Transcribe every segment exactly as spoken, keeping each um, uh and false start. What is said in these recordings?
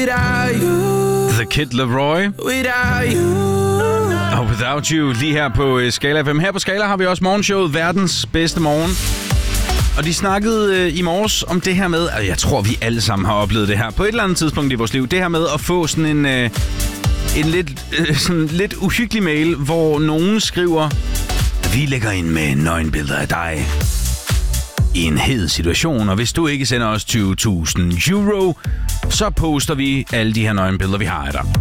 Without you. The Kid Laroi. Without you. Og Without You lige her på Skala F M. Her på Skala har vi også morgenshowet Verdens Bedste Morgen. Og de snakkede øh, i morges om det her med, og jeg tror, vi alle sammen har oplevet det her på et eller andet tidspunkt i vores liv. Det her med at få sådan en, øh, en lidt, øh, sådan lidt uhyggelig mail, hvor nogen skriver, vi lægger ind med nøgenbilleder af dig i en hed situation, og hvis du ikke sender os tyve tusind euro, så poster vi alle de her nøgenbilleder, vi har af dig.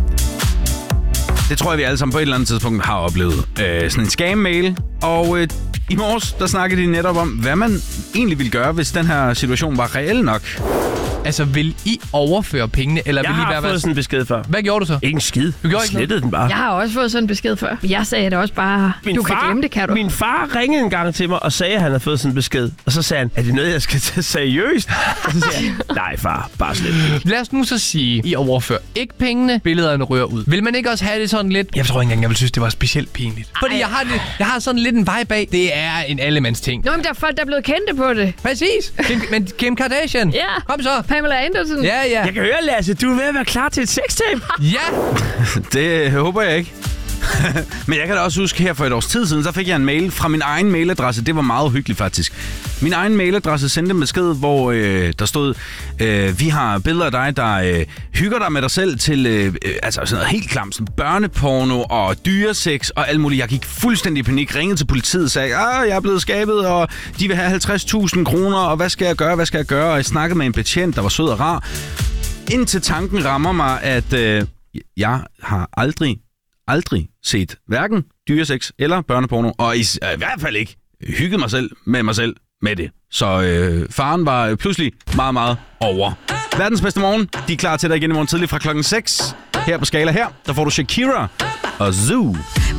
Det tror jeg, vi alle sammen på et eller andet tidspunkt har oplevet. Øh, sådan en scam-mail, og øh, i morges, der snakkede de netop om, hvad man egentlig ville gøre, hvis den her situation var reel nok. Altså, vil I overføre pengene, eller jeg vil I være... Jeg har fået sådan en besked før. Hvad gjorde du så? Ikke en skid. Du gjorde ikke slettede den bare. Jeg har også fået sådan en besked før. Jeg sagde det også bare, min du far, kan glemme det, kan du? Min far ringede en gang til mig og sagde, at han havde fået sådan en besked. Og så sagde han, er det noget, jeg skal tage seriøst? Og så sagde jeg, nej far, bare slet. Lad os nu så sige, I overfører ikke pengene, billederne rører ud. Vil man ikke også have det sådan lidt... Jeg tror ikke engang, jeg vil synes, det var specielt pinligt. Ej. Fordi jeg har, det, jeg har sådan lidt en vibe bag. Det er en allemands ting. Nå, men der er folk, der er blevet kendte på det. Præcis. Kim, men Kim Kardashian. Ja. Kom så. Pamela Anderson. Ja, ja. Jeg kan høre, Lasse, du er ved at være klar til et sextape. Ja. Det håber jeg ikke. Men jeg kan da også huske, her for et års tid siden, så fik jeg en mail fra min egen mailadresse. Det var meget uhyggeligt faktisk. Min egen mailadresse sendte en besked, hvor øh, der stod, øh, vi har billeder af dig, der øh, hygger dig med dig selv til øh, altså sådan noget helt klamt, sådan børneporno og dyresex og alt muligt. Jeg gik fuldstændig i panik, ringede til politiet og sagde, ah, jeg er blevet skabet, og de vil have halvtreds tusind kroner, og hvad skal jeg gøre, hvad skal jeg gøre? Og jeg snakkede med en betjent, der var sød og rar. Indtil tanken rammer mig, at øh, jeg har aldrig aldrig set hverken dyresex eller børneporno, og i, øh, i hvert fald ikke hygget mig selv med mig selv med det. Så øh, faren var pludselig meget, meget over. Verdens bedste morgen. De er klar til dig igen i morgen tidlig fra klokken seks. Her på Skala her, der får du Shakira og Zoo.